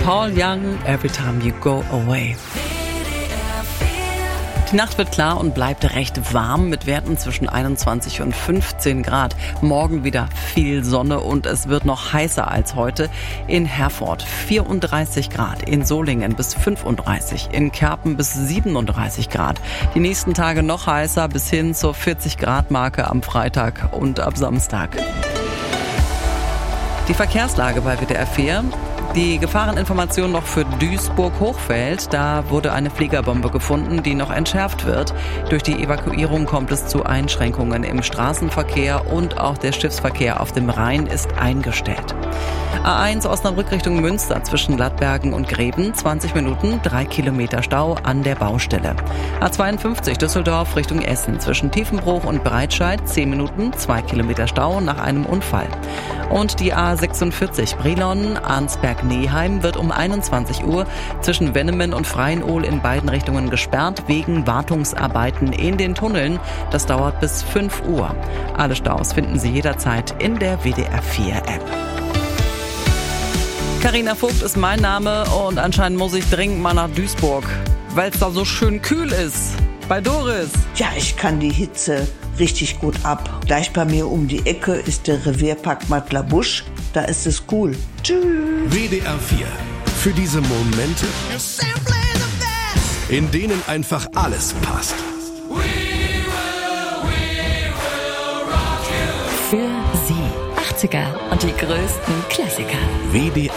Paul Young, Every Time You Go Away. Die Nacht wird klar und bleibt recht warm mit Werten zwischen 21 und 15 Grad. Morgen wieder viel Sonne und es wird noch heißer als heute. In Herford 34 Grad, in Solingen bis 35, in Kerpen bis 37 Grad. Die nächsten Tage noch heißer bis hin zur 40 Grad Marke am Freitag und ab Samstag. Die Verkehrslage bei WDR 4. Die Gefahreninformation noch für Duisburg-Hochfeld. Da wurde eine Fliegerbombe gefunden, die noch entschärft wird. Durch die Evakuierung kommt es zu Einschränkungen im Straßenverkehr und auch der Schiffsverkehr auf dem Rhein ist eingestellt. A1 Osnabrück Richtung Münster zwischen Gladbergen und Gräben, 20 Minuten, 3 Kilometer Stau an der Baustelle. A52 Düsseldorf Richtung Essen zwischen Tiefenbruch und Breitscheid, 10 Minuten, 2 Kilometer Stau nach einem Unfall. Und die A46 Brilon-Arnsberg-Neheim wird um 21 Uhr zwischen Wennemen und Freienohl in beiden Richtungen gesperrt wegen Wartungsarbeiten in den Tunneln. Das dauert bis 5 Uhr. Alle Staus finden Sie jederzeit in der WDR 4 App. Carina Vogt ist mein Name und anscheinend muss ich dringend mal nach Duisburg, weil es da so schön kühl ist. Bei Doris. Ja, ich kann die Hitze richtig gut ab. Gleich bei mir um die Ecke ist der Revierpark Madler-Busch. Da ist es cool. Tschüss. WDR 4. Für diese Momente, in denen einfach alles passt. Für Sie 80er und die größten Klassiker. WDR